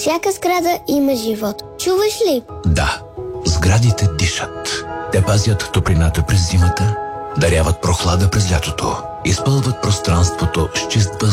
всяка сграда има живот. Чуваш ли? Да, сградите дишат. Те пазят топлината през зимата, даряват прохлада през лятото, изпълват пространството с чист въздух